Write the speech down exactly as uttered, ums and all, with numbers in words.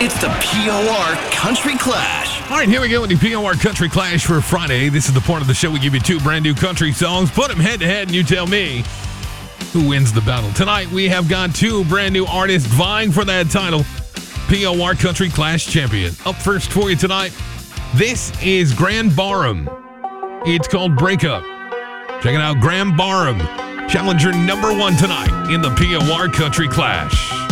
It's the P O R Country Clash. All right, here we go with the P O R Country Clash for Friday. This is the part of the show we give you two brand new country songs, put them head to head, and you tell me who wins the battle. Tonight, we have got two brand new artists vying for that title, P O R Country Clash champion. Up first for you tonight, this is Graham Barham. It's called Breakup. Check it out, Graham Barham, challenger number one tonight in the P O R Country Clash.